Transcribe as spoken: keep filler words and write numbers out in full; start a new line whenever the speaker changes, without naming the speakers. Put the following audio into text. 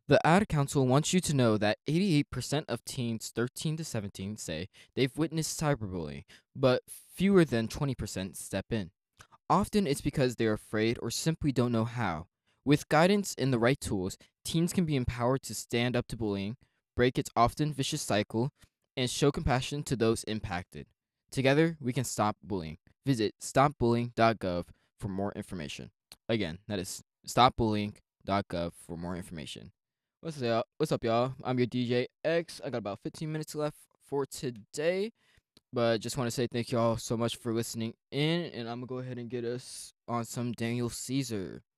The Ad Council wants you to know that eighty-eight percent of teens thirteen to seventeen say they've witnessed cyberbullying, but fewer than twenty percent step in. Often it's because they're afraid or simply don't know how. With guidance and the right tools, teens can be empowered to stand up to bullying, break its often vicious cycle, and show compassion to those impacted. Together, we can stop bullying. Visit stop bullying dot gov for more information. Again, that is stop bullying dot gov for more information. What's up? What's up, y'all? I'm your D J X. I got about fifteen minutes left for today, but just want to say thank y'all so much for listening in, and I'm gonna go ahead and get us on some Daniel Caesar.